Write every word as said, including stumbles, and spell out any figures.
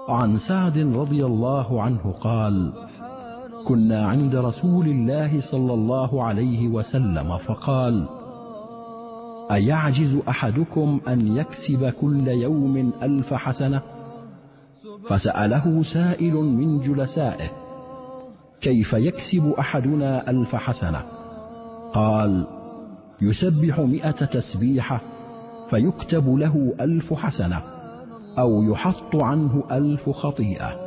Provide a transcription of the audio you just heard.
عن سعد رضي الله عنه قال: كنا عند رسول الله صلى الله عليه وسلم فقال: أيعجز أحدكم أن يكسب كل يوم ألف حسنة؟ فسأله سائل من جلسائه: كيف يكسب أحدنا ألف حسنة؟ قال: يسبح مئة تسبيحة فيكتب له ألف حسنة، أو يحط عنه ألف خطيئة.